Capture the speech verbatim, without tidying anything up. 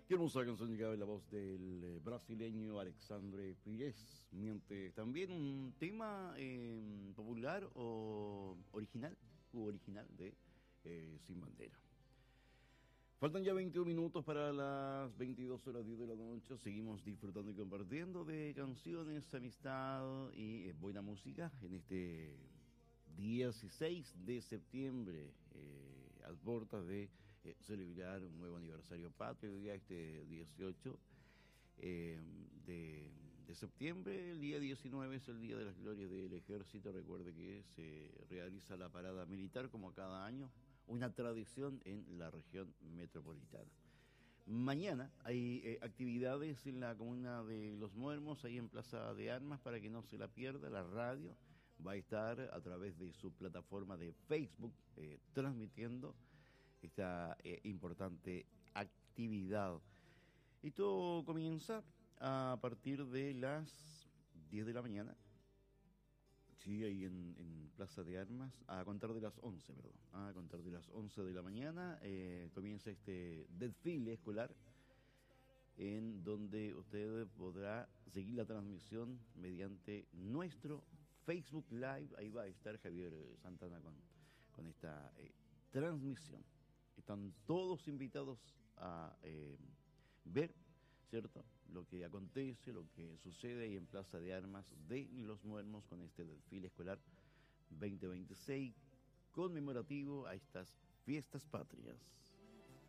Qué hermosa canción llegaba en la voz del eh, brasileño Alexandre Pires. Mientras también un tema eh, popular o original, u original de eh, Sin Bandera. Faltan ya veintiún minutos para las veintidós horas diez de la noche. Seguimos disfrutando y compartiendo de canciones, amistad y eh, buena música en este dieciséis de septiembre, eh, a puertas de eh, celebrar un nuevo aniversario patrio, ya este dieciocho eh, de, de septiembre. El día diecinueve es el Día de las Glorias del Ejército. Recuerde que se realiza la parada militar como cada año, una tradición en la región metropolitana. Mañana hay eh, actividades en la comuna de Los Muermos, ahí en Plaza de Armas, para que no se la pierda. La radio va a estar a través de su plataforma de Facebook eh, transmitiendo esta eh, importante actividad. Y todo comienza a partir de las diez de la mañana. Sí, ahí en, en Plaza de Armas, a contar de las once, perdón, a contar de las once de la mañana eh, comienza este desfile escolar en donde usted podrá seguir la transmisión mediante nuestro Facebook Live. Ahí va a estar Javier Santana con, con esta eh, transmisión. Están todos invitados a eh, ver, ¿cierto?, lo que acontece, lo que sucede ahí en Plaza de Armas de Los Muermos con este desfile escolar veinte veintiséis conmemorativo a estas fiestas patrias.